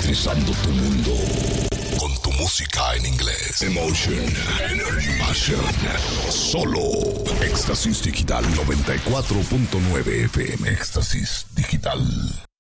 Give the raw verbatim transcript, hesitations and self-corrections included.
electrizando tu mundo con tu música en inglés. Emotion, Energy, Passion. Solo Éxtasis Digital noventa y cuatro punto nueve F M. Éxtasis Digital.